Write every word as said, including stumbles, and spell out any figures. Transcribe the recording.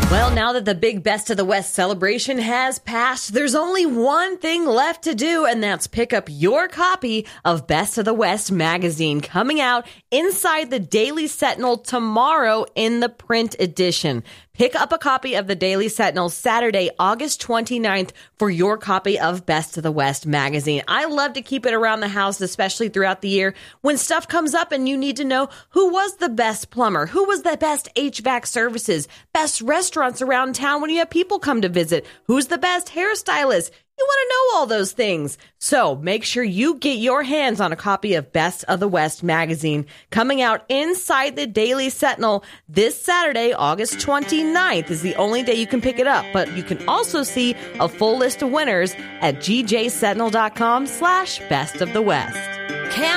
Well, now that the big Best of the West celebration has passed, there's only one thing left to do, and that's pick up your copy of Best of the West magazine, coming out inside the Daily Sentinel tomorrow in the print edition. Pick up a copy of the Daily Sentinel Saturday, August twenty-ninth for your copy of Best of the West magazine. I love to keep it around the house, especially throughout the year when stuff comes up and you need to know who was the best plumber, who was the best H V A C services, best restaurants around town when you have people come to visit, who's the best hairstylist. You want to know all those things. So make sure you get your hands on a copy of Best of the West magazine, coming out inside the Daily Sentinel this Saturday, August twenty-ninth is the only day you can pick it up. But you can also see a full list of winners at g j sentinel dot com slash best of the west.